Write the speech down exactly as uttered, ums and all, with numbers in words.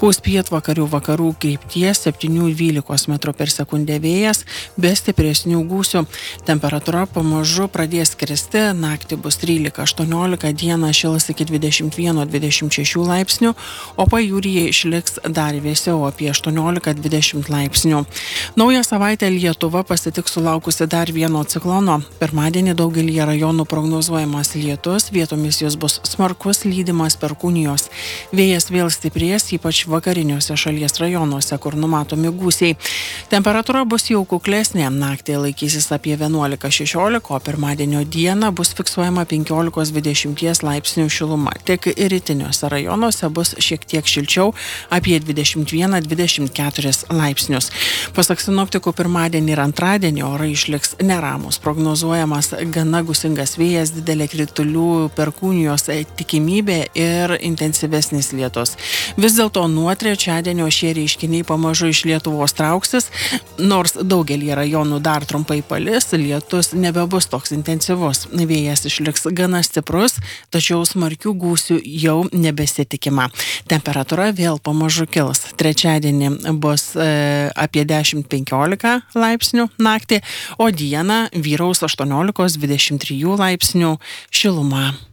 Pūs pietvakarių vakarų krypties septynių dvylikos metrų per sekundę vėjas, be stipresnių gūsių. Temperatūra pamažu pradės kristi, naktį bus trylika aštuoniolika, dieną šils iki dvidešimt vieno dvidešimt šešių laipsnių, o pajūryje išliks dar vėsiau apie aštuoniolika dvidešimt laipsnių. Naują savaitę Lietuva pasitiks sulaukusi dar vieno ciklono. Pirmadienį daugelį rajonų prognozuojamas lietus, vietomis jis bus smarkus, lydimas perkūnijos. Vėjas vėl stiprės, ypač vakariniuose šalies rajonuose, kur numatomi gūsiai. Temperatūra bus jau kuklesnė, naktį laikysis apie vienuolika šešiolika, o pirmadienio dieną bus fiksuojama penkiolika dvidešimt laipsnių šiluma. Tik rytiniuose rajonuose bus šiek tiek šilčiau, apie dvidešimt vieną dvidešimt keturis laipsnius. Pasak sinoptikų, pirmadienį ir antradienį orai išliks neramus. Prognozuojamas gana gūsingas vėjas, didelė kritulių perkūnijos tikimybė ir intensyvesnis lietus. Vis dėlto nuo trečiadienio šie reiškiniai pamažu iš Lietuvos trauksis, nors daugelį rajonų dar trumpai palis, lietus nebebus toks intensyvus. Vėjas išliks gana stiprus, tačiau smarkių gūsių jau nebesitikima. Temperatūra vėl pamažu kils. Trečiadienį bus e, apie dešimt penkiolika laipsnių naktį, o dieną vyraus aštuoniolika dvidešimt trijų laipsnių šiluma.